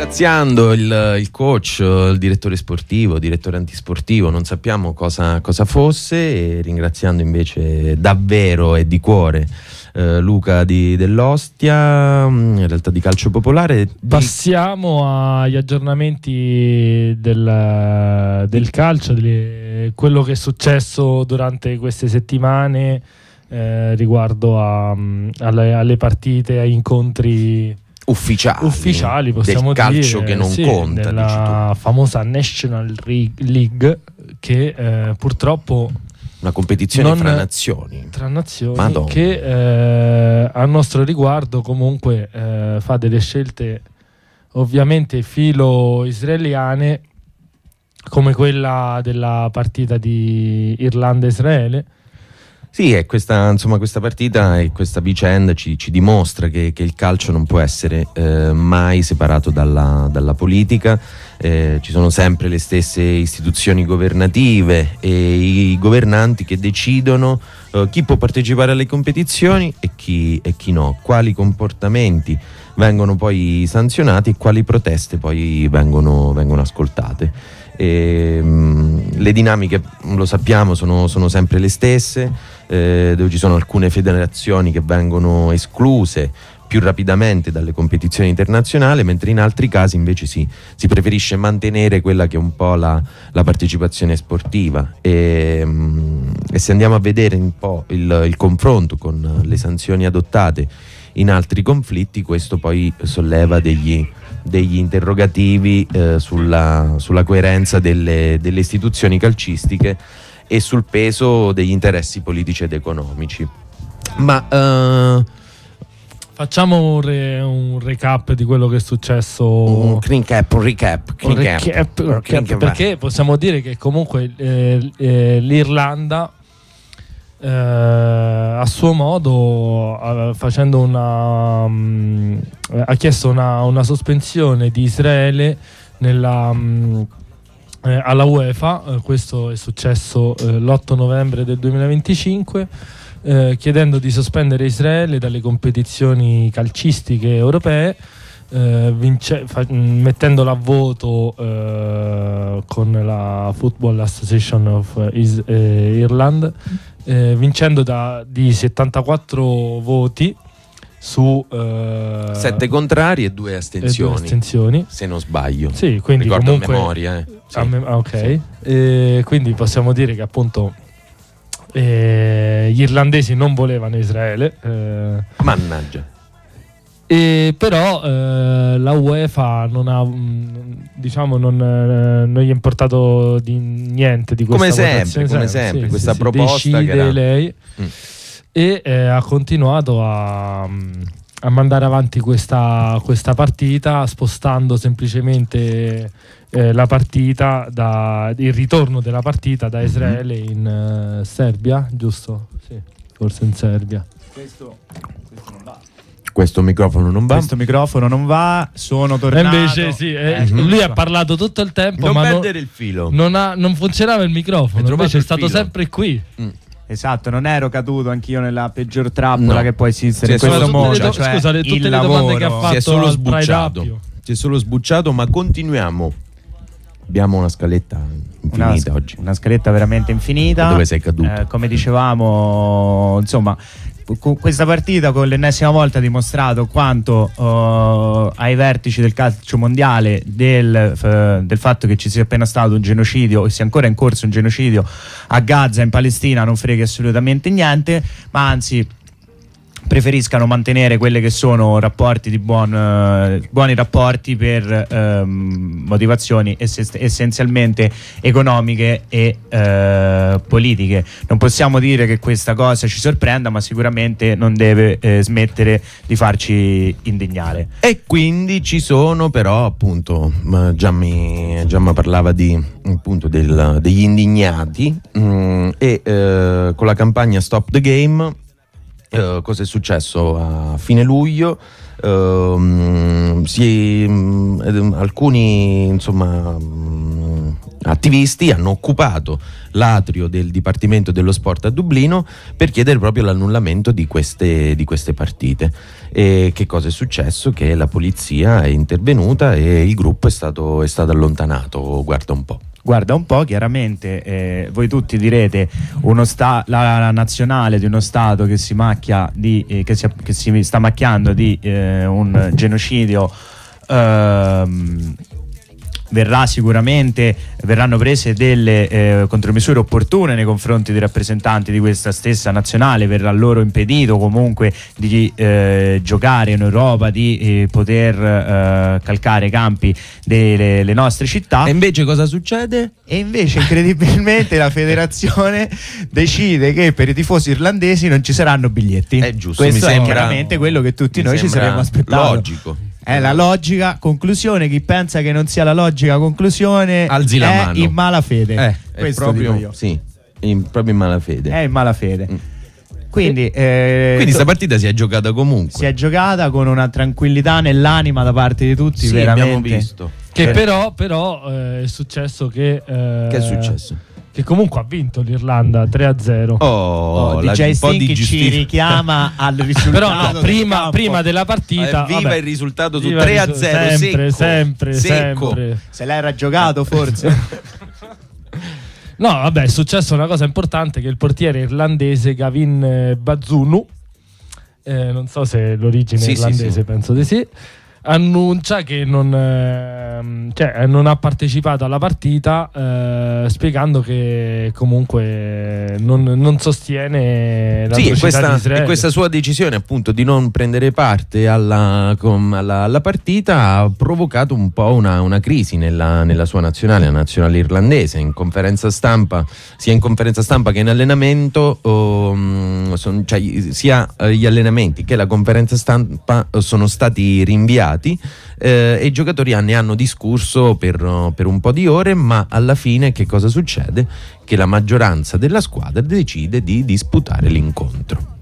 Ringraziando il coach, il direttore sportivo, direttore antisportivo, non sappiamo cosa fosse, e ringraziando invece davvero e di cuore Luca dell'Ostia, in realtà di Calcio Popolare. Passiamo agli aggiornamenti del calcio, quello che è successo durante queste settimane riguardo alle partite, ai incontri ufficiali, possiamo del calcio dire, che non conta, della famosa National League, che purtroppo una competizione tra nazioni Madonna. Che a nostro riguardo comunque fa delle scelte ovviamente filo israeliane, come quella della partita di Irlanda-Israele. Sì, è questa partita e questa vicenda ci dimostra che il calcio non può essere mai separato dalla politica. Ci sono sempre le stesse istituzioni governative e i governanti che decidono chi può partecipare alle competizioni e chi no, quali comportamenti vengono poi sanzionati e quali proteste poi vengono ascoltate. Le dinamiche, lo sappiamo, sono sempre le stesse, dove ci sono alcune federazioni che vengono escluse più rapidamente dalle competizioni internazionali, mentre in altri casi invece si preferisce mantenere quella che è un po' la partecipazione sportiva, e se andiamo a vedere un po' il confronto con le sanzioni adottate in altri conflitti, questo poi solleva degli interrogativi sulla coerenza delle istituzioni calcistiche e sul peso degli interessi politici ed economici. Ma facciamo un recap di quello che è successo. Un recap, perché possiamo dire che comunque l'Irlanda a suo modo ha chiesto una sospensione di Israele alla UEFA. Questo è successo l'8 novembre del 2025, chiedendo di sospendere Israele dalle competizioni calcistiche europee, mettendola a voto con la Football Association of Ireland, vincendo di 74 voti su 7 contrari e 2 astensioni, se non sbaglio. Sì, quindi ricordo comunque, a memoria. Sì. Ok. Sì. Quindi possiamo dire che appunto gli irlandesi non volevano Israele. Mannaggia. Però la UEFA non gli è importato di niente di questa votazione. Come sempre, questa proposta decide che era... lei. E ha continuato a mandare avanti questa partita, spostando semplicemente la partita il ritorno della partita da Israele in Serbia, giusto? Sì, forse in Serbia. Questo non va. Questo microfono non va. Sono tornato. Invece sì, lui ha parlato tutto il tempo, non ma perdere il filo. Non funzionava il microfono, invece è stato sempre qui. Esatto, non ero caduto anch'io nella peggior trappola che può esistere in questo mondo. Scusa, tutte le domande che ha fatto si è solo sbucciato, ma continuiamo. Abbiamo una scaletta infinita oggi. Una scaletta veramente infinita. Dove sei caduto? Come dicevamo, insomma, questa partita con l'ennesima volta ha dimostrato quanto ai vertici del calcio mondiale del fatto che ci sia appena stato un genocidio e sia ancora in corso un genocidio a Gaza, in Palestina, non frega assolutamente niente, ma anzi preferiscano mantenere quelle che sono rapporti di buoni rapporti per motivazioni essenzialmente economiche e politiche. Non possiamo dire che questa cosa ci sorprenda, ma sicuramente non deve smettere di farci indignare. E quindi ci sono però appunto Gianni parlava appunto degli indignati, e con la campagna Stop the Game cosa è successo a fine luglio? Alcuni attivisti hanno occupato l'atrio del Dipartimento dello Sport a Dublino per chiedere proprio l'annullamento di queste partite. E che cosa è successo? Che la polizia è intervenuta e il gruppo è stato allontanato. Guarda un po', chiaramente voi tutti direte la nazionale di uno Stato che si macchia che si sta macchiando di un genocidio, verranno prese delle contromisure opportune nei confronti dei rappresentanti di questa stessa nazionale, verrà loro impedito comunque di giocare in Europa, di poter calcare i campi delle nostre città. E invece cosa succede? E invece incredibilmente la federazione decide che per i tifosi irlandesi non ci saranno biglietti. È giusto, questo è chiaramente quello che tutti noi ci saremmo aspettati. Logico. È la logica conclusione. Chi pensa che non sia la logica conclusione alzi la mano. In malafede. Questo proprio, sì, proprio in malafede. È in malafede. Quindi sta partita si è giocata comunque. Si è giocata con una tranquillità nell'anima da parte di tutti, sì, veramente. Abbiamo visto. Che però è successo che è successo? Che comunque ha vinto l'Irlanda 3-0. DJ Stinky ci richiama al risultato. Però no, prima della partita viva il risultato su 3-0 sempre. Se l'era giocato forse. No, vabbè, è successo una cosa importante, che il portiere irlandese Gavin Bazunu, non so se l'origine è irlandese, sì. Penso di sì, annuncia che non ha partecipato alla partita, spiegando che comunque non sostiene l'atrocità di Israele. E questa sua decisione appunto di non prendere parte alla partita ha provocato un po' una crisi nella sua nazionale, la nazionale irlandese. In conferenza stampa, sia in conferenza stampa che in allenamento, sia gli allenamenti che la conferenza stampa sono stati rinviati. E i giocatori ne hanno discusso per un po' di ore, ma alla fine che cosa succede? Che la maggioranza della squadra decide di disputare l'incontro.